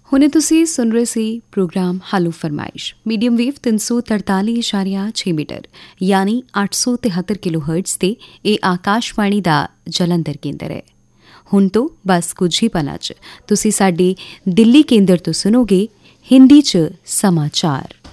ਹੁਣੇ ਤੁਸੀਂ ਸੁਣ ਰਹੇ ਸੀ ਪ੍ਰੋਗਰਾਮ ਹਾਲੋ ਫਰਮਾਇਸ਼ ਮੀਡੀਅਮ ਵੇਵ 343.6 ਮੀਟਰ ਯਾਨੀ 873 ਕਿਲੋ ਹਰਟਜ਼ ਤੇ ਇਹ ਆਕਾਸ਼ਵਾਣੀ ਦਾ ਜਲੰਧਰ ਕੇਂਦਰ ਹੈ। ਹੁਣ ਤੋਂ ਬਸ ਕੁਝ ਹੀ ਪਲਾਂ 'ਚ ਤੁਸੀਂ ਸਾਡੇ ਦਿੱਲੀ ਕੇਂਦਰ ਤੋਂ ਸੁਣੋਗੇ ਹਿੰਦੀ 'ਚ ਸਮਾਚਾਰ।